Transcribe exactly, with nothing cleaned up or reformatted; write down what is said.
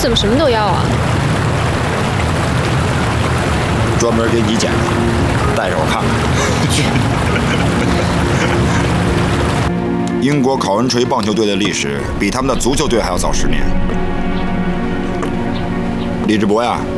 怎么什么都要啊？ 专门给你捡的，带着我看看。英国考文垂棒球队的历史比他们的足球队还要早十年。李志博呀，